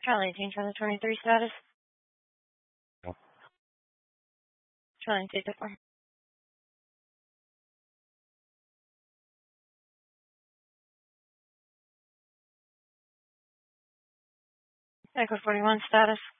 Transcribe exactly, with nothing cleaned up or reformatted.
Charlie eighteen, Charlie twenty-three status. No. Charlie take the four. Echo forty-one status.